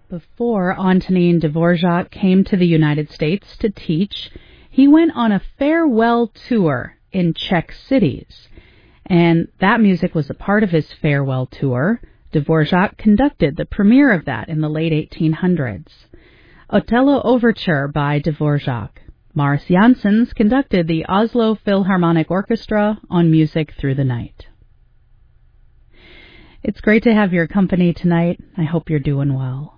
Before Antonin Dvorak came to the United States to teach, he went on a farewell tour in Czech cities. And that music was a part of his farewell tour. Dvorak conducted the premiere of that in the late 1800s. Otello Overture by Dvorak. Maurice Janssens conducted the Oslo Philharmonic Orchestra on Music Through the Night. It's great to have your company tonight. I hope you're doing well.